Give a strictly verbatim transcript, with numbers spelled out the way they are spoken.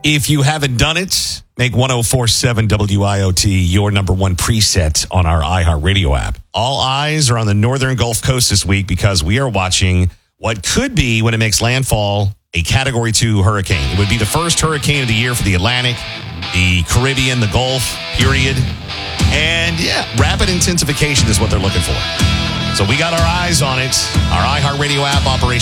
If you haven't done it, make one oh four point seven W I O T your number one preset on our iHeartRadio app. All eyes are on the northern Gulf Coast this week because we are watching what could be, when it makes landfall, a Category two hurricane. It would be the first hurricane of the year for the Atlantic, the Caribbean, the Gulf, period. And yeah, rapid intensification is what they're looking for. So we got our eyes on it. Our iHeartRadio app, Operation